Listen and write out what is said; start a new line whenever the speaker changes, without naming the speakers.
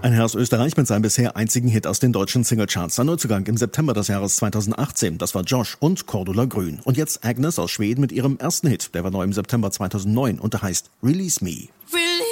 Ein Herr aus Österreich mit seinem bisher einzigen Hit aus den deutschen Singlecharts. Ein Neuzugang im September des Jahres 2018. Das war Josh und Cordula Grün. Und jetzt Agnes aus Schweden mit ihrem ersten Hit. Der war neu im September 2009 und der heißt Release Me.